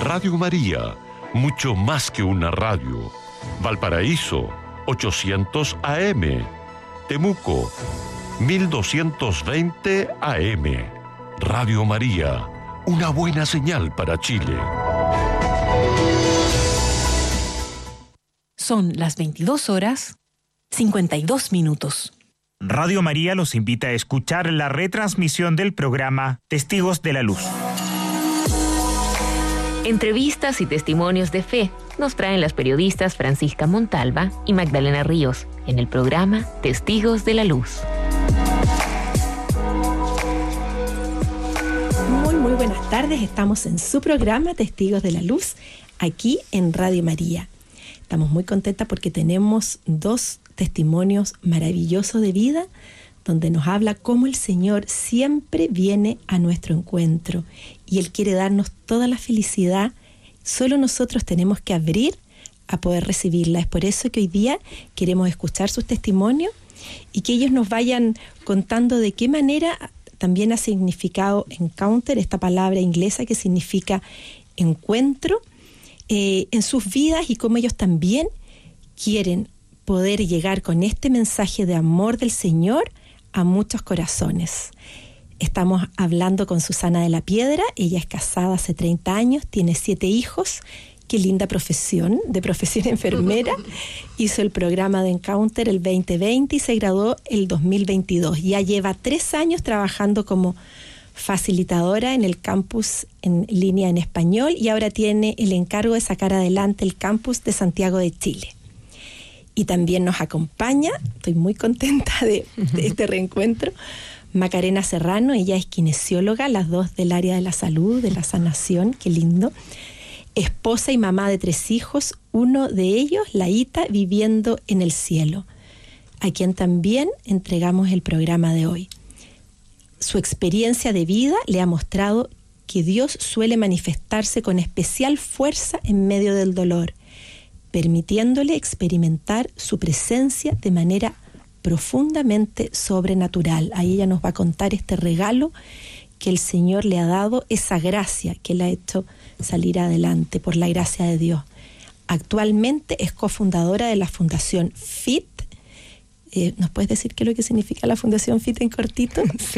Radio María, mucho más que una radio. Valparaíso, 800 AM. Temuco, 1220 AM. Radio María, una buena señal para Chile. Son las 22:52. Radio María los invita a escuchar la retransmisión del programa Testigos de la Luz. Entrevistas y testimonios de fe nos traen las periodistas Francisca Montalva y Magdalena Ríos en el programa Testigos de la Luz. Muy buenas tardes, estamos en su programa Testigos de la Luz, aquí en Radio María. Estamos muy contentas porque tenemos dos testimonios maravillosos de vida, donde nos habla cómo el Señor siempre viene a nuestro encuentro y Él quiere darnos toda la felicidad. Solo nosotros tenemos que abrir a poder recibirla. Es por eso que hoy día queremos escuchar sus testimonios y que ellos nos vayan contando de qué manera también ha significado encounter, esta palabra inglesa que significa encuentro, en sus vidas, y cómo ellos también quieren poder llegar con este mensaje de amor del Señor a muchos corazones. Estamos hablando con Susana de la Piedra. Ella es casada hace 30 años, tiene 7 hijos. Qué linda profesión, de profesión enfermera. Hizo el programa de Encounter el 2020 y se graduó el 2022. Ya lleva 3 años trabajando como facilitadora en el campus en línea en español y ahora tiene el encargo de sacar adelante el campus de Santiago de Chile. Y también nos acompaña, estoy muy contenta de este reencuentro, Macarena Serrano. Ella es kinesióloga, las dos del área de la salud, de la sanación, qué lindo. Esposa y mamá de 3 hijos, uno de ellos, Laíta, viviendo en el cielo, a quien también entregamos el programa de hoy. Su experiencia de vida le ha mostrado que Dios suele manifestarse con especial fuerza en medio del dolor, permitiéndole experimentar su presencia de manera profundamente sobrenatural. Ahí ella nos va a contar este regalo que el Señor le ha dado, esa gracia que le ha hecho salir adelante por la gracia de Dios. Actualmente es cofundadora de la Fundación FIT. ¿Nos puedes decir qué es lo que significa la Fundación FIT en cortito?